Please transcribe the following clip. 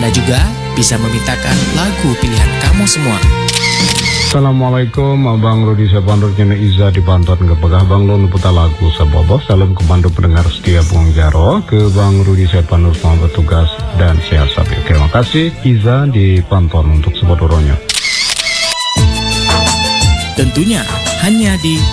Anda juga bisa memintakan lagu pilihan kamu semua. Assalamualaikum, Abang Rudi Sapandur Jene Iza di Bantuan ke Pegah Bang Lun putar lagu Sabobo. Salam kebantu pendengar setia Bung Jaro ke Bang Rudi Sapandur selamat bertugas dan sehat sabi. Terima kasih Iza di Bantuan untuk sebodoronya. Tentunya hanya di